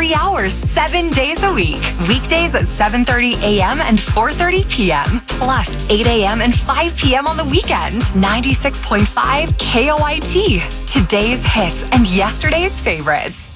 3 hours, 7 days a week. Weekdays at 7:30 a.m. and 4:30 p.m. Plus 8 a.m. and 5 p.m. on the weekend. 96.5 KOIT. Today's hits and yesterday's favorites.